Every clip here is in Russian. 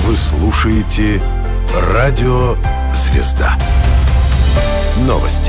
Вы слушаете «Радио Звезда». Новости.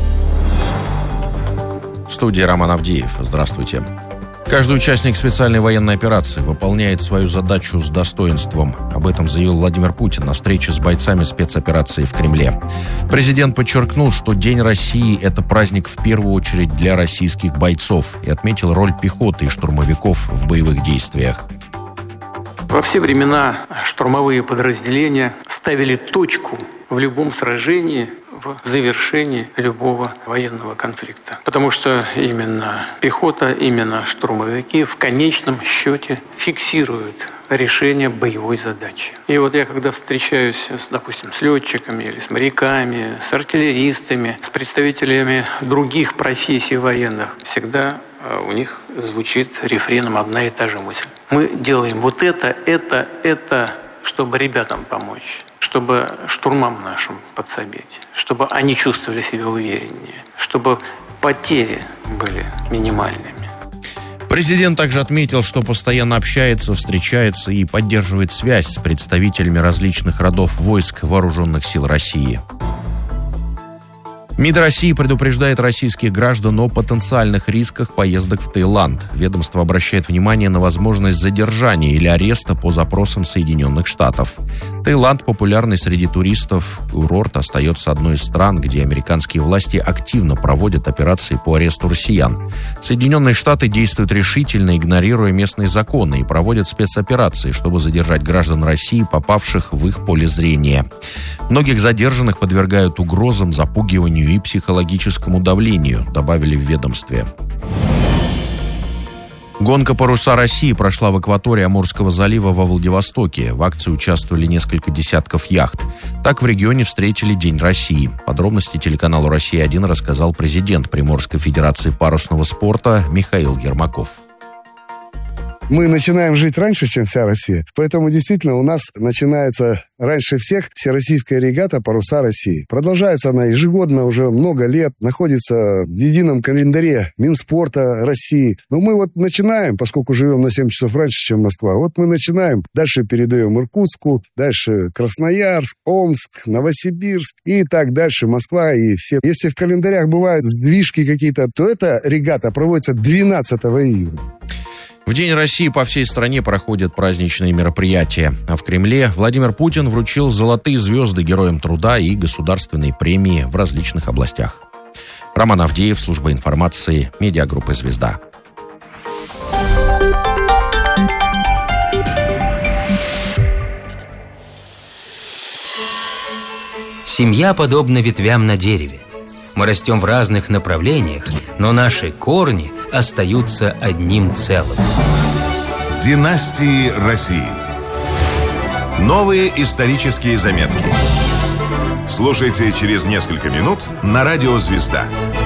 В студии Роман Авдеев. Здравствуйте. Каждый участник специальной военной операции выполняет свою задачу с достоинством. Об этом заявил Владимир Путин на встрече с бойцами спецоперации в Кремле. Президент подчеркнул, что День России – это праздник в первую очередь для российских бойцов, и отметил роль пехоты и штурмовиков в боевых действиях. Во все времена штурмовые подразделения ставили точку в любом сражении, в завершении любого военного конфликта. Потому что именно пехота, именно штурмовики в конечном счете фиксируют решение боевой задачи. И вот я когда встречаюсь, допустим, с летчиками или с моряками, с артиллеристами, с представителями других профессий военных, всегда у них звучит рефреном одна и та же мысль. Мы делаем вот это, чтобы ребятам помочь, чтобы штурмам нашим подсобить, чтобы они чувствовали себя увереннее, чтобы потери были минимальными. Президент также отметил, что постоянно общается, встречается и поддерживает связь с представителями различных родов войск Вооруженных сил России. МИД России предупреждает российских граждан о потенциальных рисках поездок в Таиланд. Ведомство обращает внимание на возможность задержания или ареста по запросам Соединенных Штатов. Таиланд, популярный среди туристов, курорт, остается одной из стран, где американские власти активно проводят операции по аресту россиян. Соединенные Штаты действуют решительно, игнорируя местные законы, и проводят спецоперации, чтобы задержать граждан России, попавших в их поле зрения. Многих задержанных подвергают угрозам, запугиванию и психологическому давлению, добавили в ведомстве. Гонка «Паруса России» прошла в акватории Амурского залива во Владивостоке. В акции участвовали несколько десятков яхт. Так в регионе встретили День России. Подробности телеканалу «Россия-1» рассказал президент Приморской федерации парусного спорта Михаил Ермаков. Мы начинаем жить раньше, чем вся Россия. Поэтому действительно у нас начинается раньше всех всероссийская регата «Паруса России». Продолжается она ежегодно уже много лет, находится в едином календаре Минспорта России. Но мы вот начинаем, поскольку живем на 7 часов раньше, чем Москва, вот мы начинаем, дальше передаем Иркутску, дальше Красноярск, Омск, Новосибирск и так дальше, Москва и все. Если в календарях бывают сдвижки какие-то, то эта регата проводится 12 июня. В День России по всей стране проходят праздничные мероприятия. А в Кремле Владимир Путин вручил золотые звезды Героям труда и государственные премии в различных областях. Роман Авдеев, служба информации, медиагруппы «Звезда». Семья подобна ветвям на дереве. Мы растем в разных направлениях, но наши корни остаются одним целым. Династии России. Новые исторические заметки. Слушайте через несколько минут на радио «Звезда».